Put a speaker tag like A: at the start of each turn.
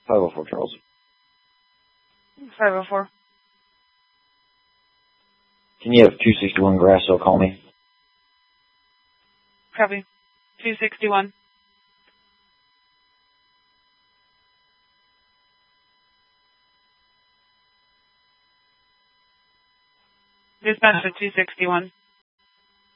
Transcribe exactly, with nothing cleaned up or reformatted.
A: five oh four, Charles.
B: five oh four.
A: Can you have two sixty-one Grasso call me?
B: Copy. two sixty-one. Dispatch to two sixty-one.